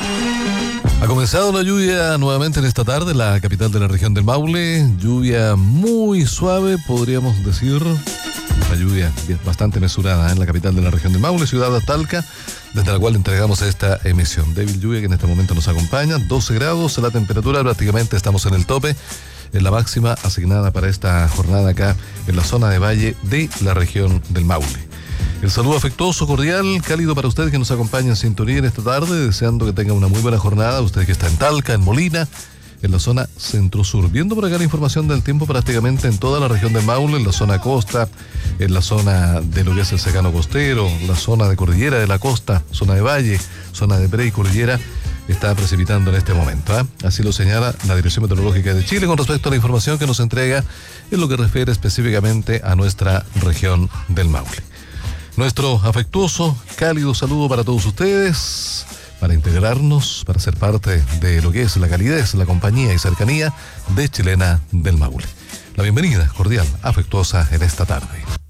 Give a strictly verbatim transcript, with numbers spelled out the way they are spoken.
Ha comenzado la lluvia nuevamente en esta tarde en la capital de la región del Maule. Lluvia muy suave, podríamos decir. Una lluvia bastante mesurada en la capital de la región del Maule, ciudad de Talca, desde la cual entregamos esta emisión. Débil lluvia que en este momento nos acompaña. doce grados, la temperatura prácticamente estamos en el tope. Es la máxima asignada para esta jornada acá en la zona de valle de la región del Maule. El saludo afectuoso, cordial, cálido para usted que nos acompaña en sintonía en esta tarde, deseando que tenga una muy buena jornada. Usted que está en Talca, en Molina, en la zona centro-sur. Viendo por acá la información del tiempo prácticamente en toda la región del Maule, en la zona costa, en la zona de lo que es el secano costero, la zona de cordillera de la costa, zona de valle, zona de pre y cordillera, está precipitando en este momento, ¿eh? Así lo señala la Dirección Meteorológica de Chile con respecto a la información que nos entrega en lo que refiere específicamente a nuestra región del Maule. Nuestro afectuoso, cálido saludo para todos ustedes, para integrarnos, para ser parte de lo que es la calidez, la compañía y cercanía de Chilena del Maule. La bienvenida cordial, afectuosa en esta tarde.